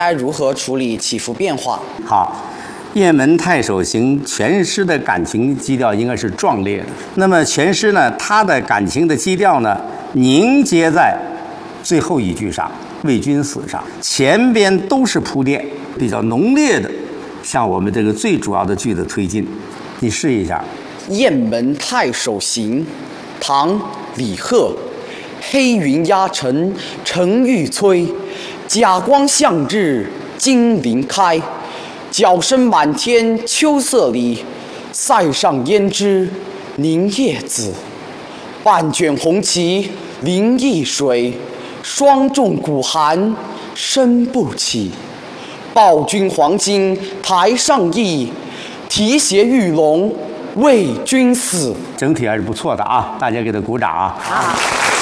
该如何处理起伏变化？ 好，雁门太守行全诗的感情基调应该是壮烈的。那么全诗呢，它的感情的基调呢，凝结在最后一句上，为君死上，前边都是铺垫，比较浓烈的，向我们这个最主要的句子推进。你试一下。 雁门太守行，唐·李贺。黑云压城城欲摧，甲光向日金鳞开。角声满天秋色里，塞上胭脂凝夜紫。半卷红旗临沂水，霜重鼓寒声不起。报君黄金台上意，提携玉龙为君死。 整体还是不错的啊，大家给他鼓掌啊！ 好。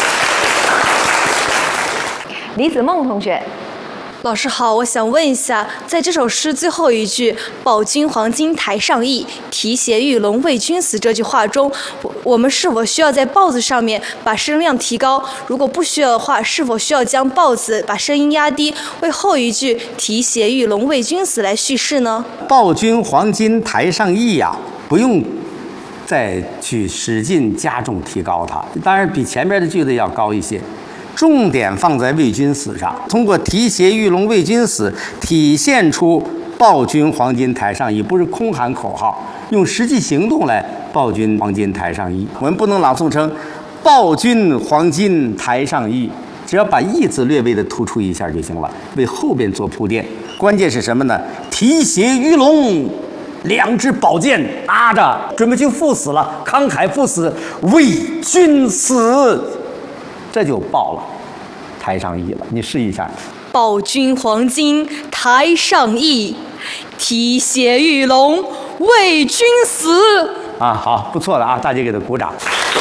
李子梦同学， 老师好，我想问一下，在这首诗最后一句“报君黄金台上意，提携玉龙为君死”这句话中，我们是否需要在报字上面把声量提高？如果不需要的话，是否需要将报字把声音压低，为后一句“提携玉龙为君死”来叙事呢？ 报君黄金台上意呀，不用再去使劲加重提高它，当然比前面的句子要高一些。重点放在为君死上，通过提携玉龙为君死，体现出报君黄金台上意，不是空喊口号，用实际行动来报君黄金台上意。我们不能朗诵成报君黄金台上意，只要把意字略微的突出一下就行了，为后边做铺垫。关键是什么呢？提携玉龙，两支宝剑拿着，准备去赴死了，慷慨赴死，为君死。这就报了台上意了，你试一下。 报君黄金台上意，提携玉龙为君死。 啊，好，不错的啊，大家给他鼓掌。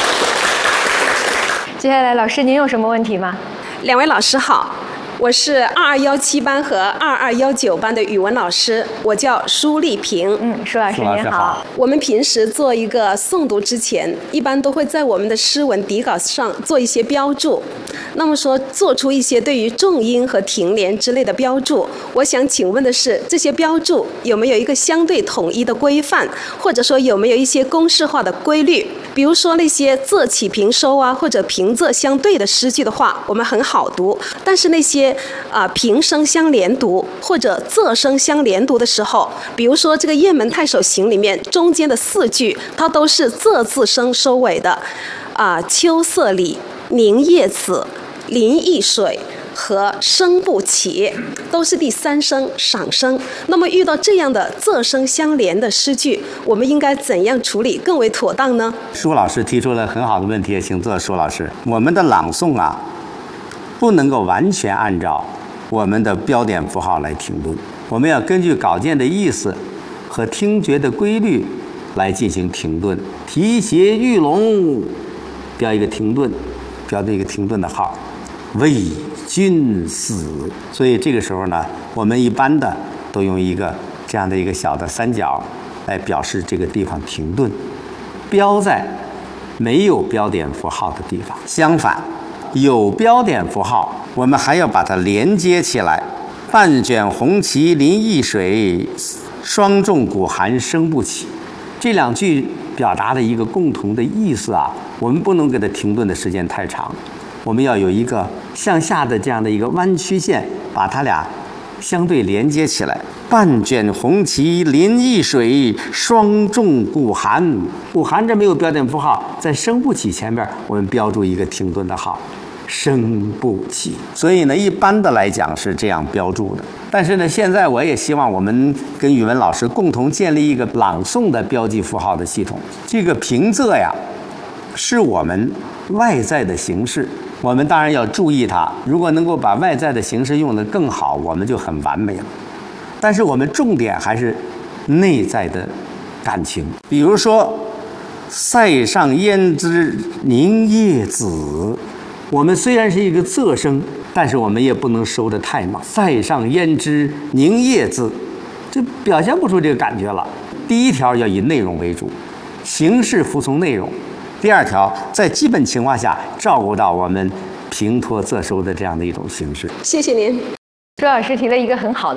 接下来老师您有什么问题吗？ 两位老师好，我是2217班和2219班的语文老师，我叫舒丽萍。 舒老师您好。 我们平时做一个诵读之前，一般都会在我们的诗文底稿上做一些标注。那么说，做出一些对于重音和停连之类的标注，我想请问的是，这些标注有没有一个相对统一的规范，或者说有没有一些公式化的规律？比如说那些仄起平收啊，或者平仄相对的诗句的话，我们很好读；但是那些平声相连读或者仄声相连读的时候，比如说这个《雁门太守行》里面中间的4句，它都是仄字声收尾的，秋色里、凝夜紫、临沂水和声不起，都是第3声赏声。那么遇到这样的仄声相连的诗句，我们应该怎样处理更为妥当呢？ 舒老师提出了很好的问题，请坐，舒老师。我们的朗诵啊，不能够完全按照我们的标点符号来停顿，我们要根据稿件的意思和听觉的规律来进行停顿。提携玉龙，标一个停顿，标的一个停顿的号，为君死。所以这个时候呢，我们一般的都用一个这样的一个小的三角来表示这个地方停顿，标在没有标点符号的地方。相反，有标点符号，我们还要把它连接起来。半卷红旗临沂水，霜重鼓寒声不起。这2句表达的一个共同的意思啊，我们不能给它停顿的时间太长，我们要有一个向下的这样的一个弯曲线，把它俩相对连接起来。半卷红旗临沂水，霜重鼓寒。鼓寒这没有标点符号，在声不起前面我们标注一个停顿的号，声不起。所以呢，一般的来讲是这样标注的。但是呢，现在我也希望我们跟语文老师共同建立一个朗诵的标记符号的系统。这个平仄呀，是我们外在的形式，我们当然要注意它。如果能够把外在的形式用得更好，我们就很完美了。但是我们重点还是内在的感情。比如说塞上胭脂凝夜紫，我们虽然是一个仄声，但是我们也不能收得太猛。塞上胭脂凝夜紫，这表现不出这个感觉了。第一条要以内容为主，形式服从内容。第2条，在基本情况下照顾到我们平拖仄收的这样的一种形式。 谢谢您。 朱老师提了一个很好的